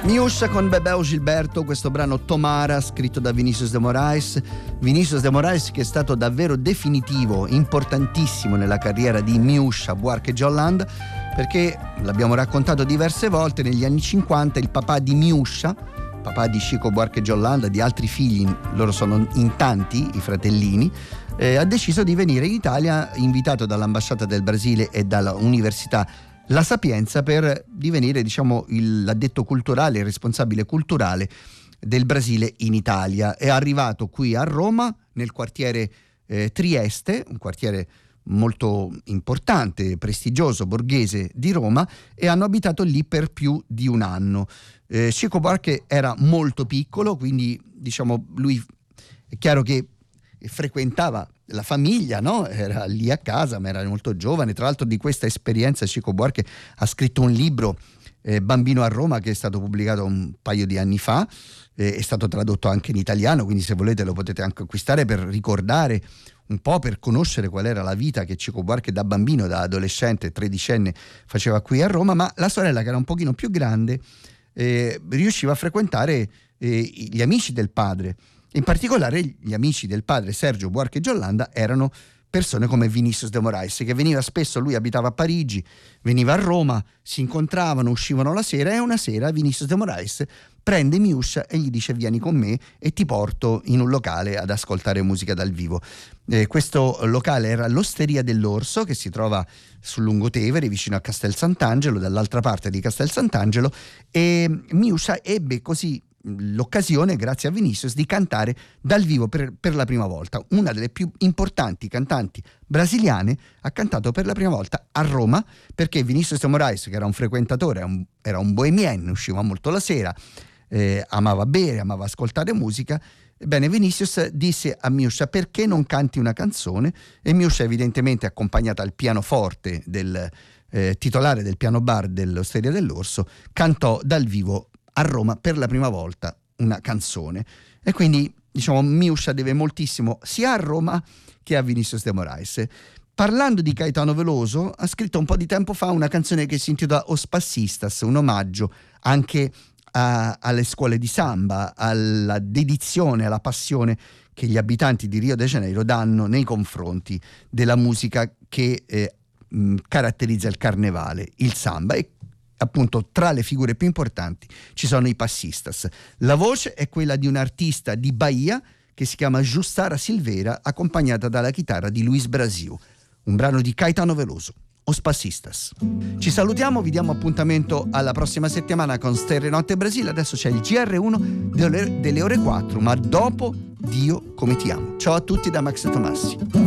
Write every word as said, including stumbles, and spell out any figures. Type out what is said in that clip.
Miúcha con Bebel Gilberto, questo brano Tomara scritto da Vinícius de Moraes. Vinícius de Moraes che è stato davvero definitivo, importantissimo nella carriera di Miúcha Buarque de Holanda, perché l'abbiamo raccontato diverse volte, negli anni cinquanta il papà di Miúcha, papà di Chico Buarque de Holanda, di altri figli, loro sono in tanti, i fratellini, eh, ha deciso di venire in Italia, invitato dall'ambasciata del Brasile e dalla Università La Sapienza, per divenire, diciamo, il, l'addetto culturale, il responsabile culturale del Brasile in Italia. È arrivato qui a Roma, nel quartiere eh, Trieste, un quartiere molto importante, prestigioso, borghese di Roma, e hanno abitato lì per più di un anno. Eh, Chico Buarque era molto piccolo, quindi diciamo lui è chiaro che frequentava la famiglia, no? Era lì a casa, ma era molto giovane. Tra l'altro di questa esperienza Chico Buarque ha scritto un libro, eh, Bambino a Roma, che è stato pubblicato un paio di anni fa, eh, è stato tradotto anche in italiano, quindi se volete lo potete anche acquistare per ricordare un po', per conoscere qual era la vita che Chico Buarque da bambino, da adolescente, tredicenne faceva qui a Roma. Ma la sorella, che era un pochino più grande, eh, riusciva a frequentare eh, gli amici del padre. In particolare gli amici del padre Sergio Buarque de Holanda erano persone come Vinícius de Moraes, che veniva spesso, lui abitava a Parigi, veniva a Roma, si incontravano, uscivano la sera, e una sera Vinícius de Moraes prende Miúcha e gli dice: vieni con me e ti porto in un locale ad ascoltare musica dal vivo. Eh, questo locale era l'Osteria dell'Orso, che si trova sul Lungotevere, vicino a Castel Sant'Angelo, dall'altra parte di Castel Sant'Angelo, e Miúcha ebbe così l'occasione, grazie a Vinícius, di cantare dal vivo per, per la prima volta. Una delle più importanti cantanti brasiliane ha cantato per la prima volta a Roma, perché Vinícius de Moraes, che era un frequentatore, era un, era un bohemien, usciva molto la sera, eh, amava bere, amava ascoltare musica. Ebbene, Vinícius disse a Miúcha: perché non canti una canzone? E Miúcha, evidentemente accompagnata al pianoforte del eh, titolare del piano bar dell'Osteria dell'Orso, cantò dal vivo a Roma per la prima volta una canzone. E quindi, diciamo, Miúcha deve moltissimo sia a Roma che a Vinícius de Moraes. Parlando di Caetano Veloso, ha scritto un po' di tempo fa una canzone che si intitola Os Passistas, un omaggio anche a, alle scuole di samba, alla dedizione, alla passione che gli abitanti di Rio de Janeiro danno nei confronti della musica che eh, mh, caratterizza il carnevale, il samba. E appunto tra le figure più importanti ci sono i passistas. La voce è quella di un artista di Bahia che si chiama Justara Silveira, accompagnata dalla chitarra di Luis Brasil. Un brano di Caetano Veloso, Os Passistas. Ci salutiamo, vi diamo appuntamento alla prossima settimana con Stereo Notte Brasile. Adesso c'è il G R uno delle ore quattro, ma dopo Dio come ti amo. Ciao a tutti da Max Tomassi.